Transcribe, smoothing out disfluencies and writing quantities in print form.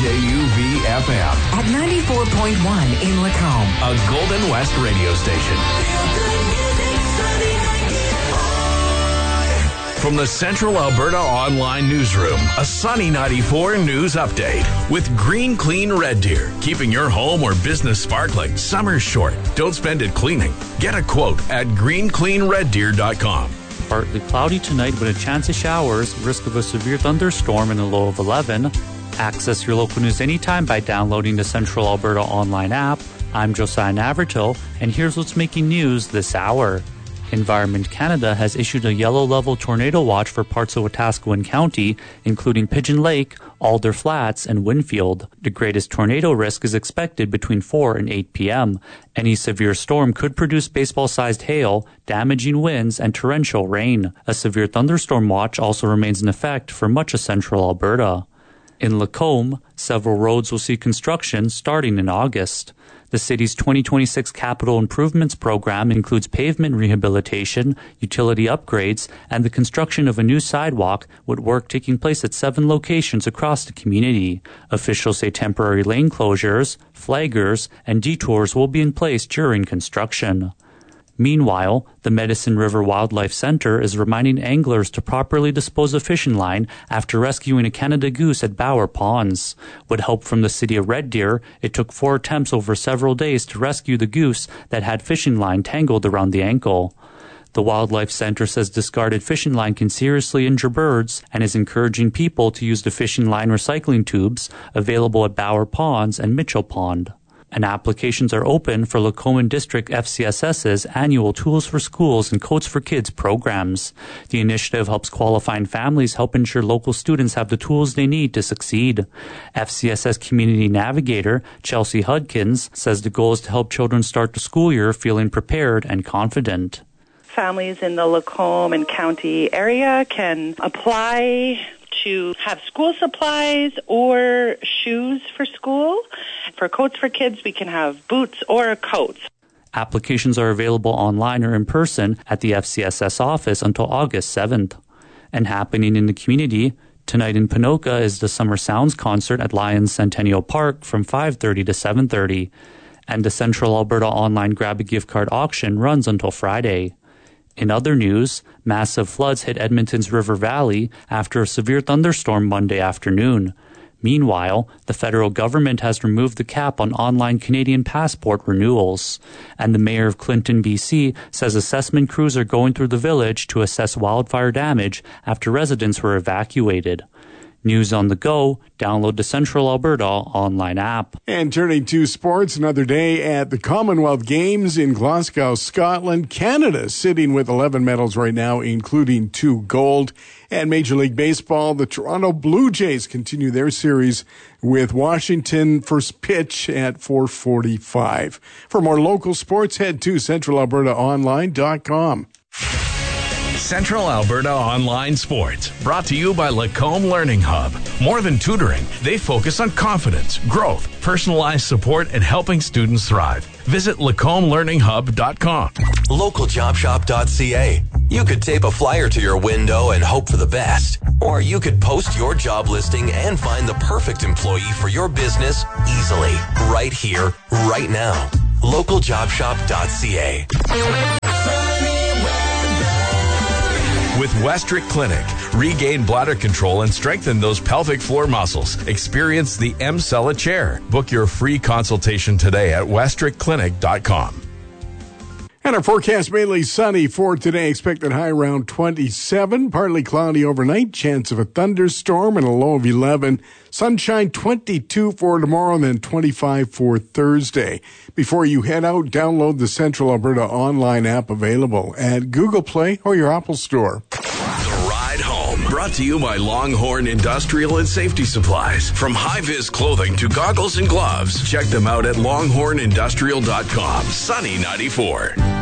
KUV-FM. At 94.1 in Lacombe. A Golden West radio station. From the Central Alberta Online Newsroom, a Sunny 94 news update with Green Clean Red Deer. Keeping your home or business sparkling. Summer's short. Don't spend it cleaning. Get a quote at greencleanreddeer.com. Partly cloudy tonight with a chance of showers, risk of a severe thunderstorm and a low of 11. Access your local news anytime by downloading the Central Alberta Online app. I'm Josiah Navertil, and here's what's making news this hour. Environment Canada has issued a yellow-level tornado watch for parts of Wetaskiwin County, including Pigeon Lake, Alder Flats, and Winfield. The greatest tornado risk is expected between 4 and 8 p.m. Any severe storm could produce baseball-sized hail, damaging winds, and torrential rain. A severe thunderstorm watch also remains in effect for much of central Alberta. In Lacombe, several roads will see construction starting in August. The city's 2026 Capital Improvements Program includes pavement rehabilitation, utility upgrades, and the construction of a new sidewalk, with work taking place at 7 locations across the community. Officials say temporary lane closures, flaggers, and detours will be in place during construction. Meanwhile, the Medicine River Wildlife Centre is reminding anglers to properly dispose of fishing line after rescuing a Canada goose at Bower Ponds. With help from the city of Red Deer, it took 4 attempts over several days to rescue the goose that had fishing line tangled around the ankle. The Wildlife Centre says discarded fishing line can seriously injure birds and is encouraging people to use the fishing line recycling tubes available at Bower Ponds and Mitchell Pond. And applications are open for Lacombe District FCSS's annual Tools for Schools and Coats for Kids programs. The initiative helps qualifying families help ensure local students have the tools they need to succeed. FCSS Community Navigator Chelsea Hudkins says the goal is to help children start the school year feeling prepared and confident. Families in the Lacombe and County area can apply to have school supplies or shoes for school. For Coats for Kids, we can have boots or coats. Applications are available online or in person at the FCSS office until August 7th. And happening in the community, tonight in Ponoka is the Summer Sounds concert at Lions Centennial Park from 5:30 to 7:30. And the Central Alberta Online Grab a Gift Card auction runs until Friday. In other news, massive floods hit Edmonton's River Valley after a severe thunderstorm Monday afternoon. Meanwhile, the federal government has removed the cap on online Canadian passport renewals. And the mayor of Clinton, BC, says assessment crews are going through the village to assess wildfire damage after residents were evacuated. News on the go, download the Central Alberta online app. And turning to sports, another day at the Commonwealth Games in Glasgow, Scotland. Canada sitting with 11 medals right now, including 2 gold. And Major League Baseball, the Toronto Blue Jays continue their series with Washington. First pitch at 4:45. For more local sports, head to centralalbertaonline.com. Central Alberta Online Sports, brought to you by Lacombe Learning Hub. More than tutoring, they focus on confidence, growth, personalized support, and helping students thrive. Visit LacombelearningHub.com. LocalJobShop.ca. You could tape a flyer to your window and hope for the best. Or you could post your job listing and find the perfect employee for your business easily. Right here, right now. LocalJobShop.ca. With Westrick Clinic, regain bladder control and strengthen those pelvic floor muscles. Experience the Emsella chair. Book your free consultation today at westrickclinic.com. And our forecast mainly sunny for today. Expected high around 27. Partly cloudy overnight. Chance of a thunderstorm and a low of 11. Sunshine 22 for tomorrow and then 25 for Thursday. Before you head out, download the Central Alberta online app available at Google Play or your Apple Store. The Ride Home, brought to you by Longhorn Industrial and Safety Supplies. From high-vis clothing to goggles and gloves, check them out at longhornindustrial.com. Sunny 94.